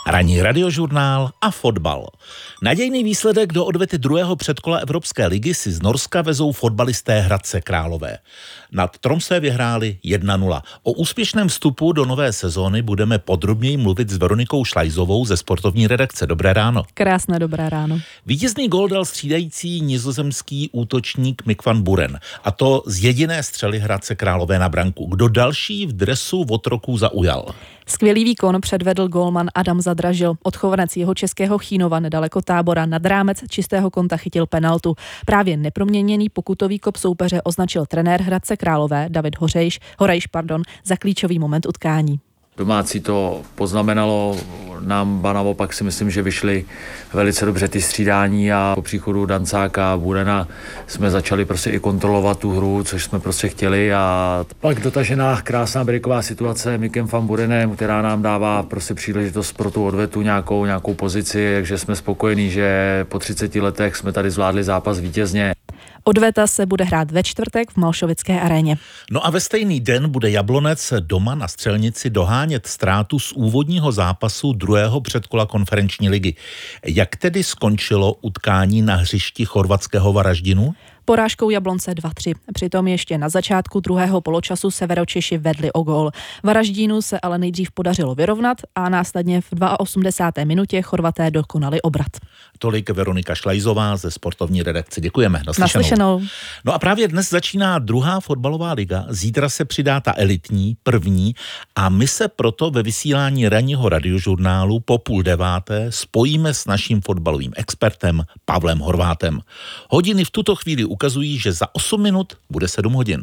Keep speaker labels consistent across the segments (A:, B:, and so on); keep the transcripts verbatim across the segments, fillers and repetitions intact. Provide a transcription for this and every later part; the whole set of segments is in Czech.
A: Ranní radiožurnál a fotbal. Nadějný výsledek do odvety druhého předkola Evropské ligy si z Norska vezou fotbalisté Hradce Králové. Nad Tromsø vyhráli jedna nula. O úspěšném vstupu do nové sezóny budeme podrobněji mluvit s Veronikou Šlajzovou ze sportovní redakce. Dobré ráno.
B: Krásné dobré ráno.
A: Vítězný gól dal střídající nizozemský útočník Mick van Buren. A to z jediné střely Hradce Králové na branku. Kdo další v dresu otroků zaujal?
B: Skvělý výkon předvedl gólman Adam Zadražil. Odchovanec jeho českého Chínova nedaleko Tábora nad rámec čistého konta chytil penaltu. Právě neproměněný pokutový kop soupeře označil trenér Hradce Králové David Hořejš, Horejš pardon, za klíčový moment utkání.
C: Domácí to poznamenalo, nám ba naopak si myslím, že vyšly velice dobře ty střídání a po příchodu Dancáka a Burena jsme začali prostě i kontrolovat tu hru, což jsme prostě chtěli a pak dotažená krásná breaková situace Mickem van Burenem, která nám dává prostě příležitost pro tu odvetu nějakou, nějakou pozici, takže jsme spokojení, že po třiceti letech jsme tady zvládli zápas vítězně.
B: Odveta se bude hrát ve čtvrtek v Malšovické aréně.
A: No a ve stejný den bude Jablonec doma na Střelnici dohánět ztrátu z úvodního zápasu druhého předkola konferenční ligy. Jak tedy skončilo utkání na hřišti chorvatského Varaždinu?
B: Porážkou Jablonce dva tři. Přitom ještě na začátku druhého poločasu Severočeši vedli o gól. Varaždínu se ale nejdřív podařilo vyrovnat a následně v osmdesáté druhé minutě Chorvaté dokonali obrat.
A: Tolik Veronika Šlajzová ze sportovní redakce. Děkujeme. Naslyšenou.
B: Naslyšenou.
A: No a právě dnes začíná druhá fotbalová liga. Zítra se přidá ta elitní, první, a my se proto ve vysílání ranního radiožurnálu po půl deváté spojíme s naším fotbalovým expertem Pavlem Horvátem. Hodiny v tuto chvíli ukazují, že za osm minut bude sedm hodin.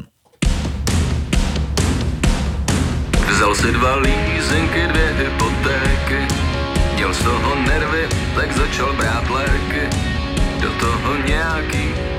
D: Vzal si dva lízenky, dvě hypotéky, měl z toho nervy, tak začal brát léky, do toho nějaký